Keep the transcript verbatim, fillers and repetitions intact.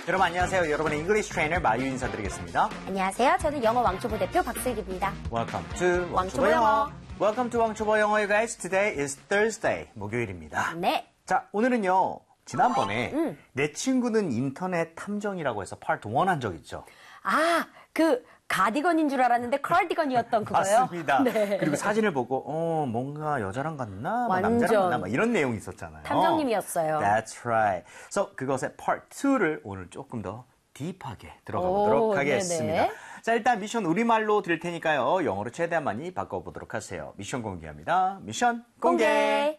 여러분 안녕하세요. 여러분의 잉글리시 트레이너 마유 인사드리겠습니다. 안녕하세요. 저는 영어 왕초보 대표 박슬기입니다. Welcome to 왕초보 영어. Welcome to 왕초보 영어, you guys. Today is Thursday, 목요일입니다. 네. 자, 오늘은요. 지난번에 음. 내 친구는 인터넷 탐정이라고 해서 파트 일 한 적 있죠. 아, 그 가디건인 줄 알았는데 카디건이었던 그거요? 맞습니다. 네. 그리고 사진을 보고 어 뭔가 여자랑 같나? 뭐 완전. 남자랑 같나? 뭐 이런 내용이 있었잖아요. 탐정님이었어요. That's right. So 그것의 파트 이를 오늘 조금 더 딥하게 들어가 보도록 오, 하겠습니다. 네네. 자, 일단 미션 우리말로 드릴 테니까요. 영어로 최대한 많이 바꿔보도록 하세요. 미션 공개합니다. 미션 공개. 공개.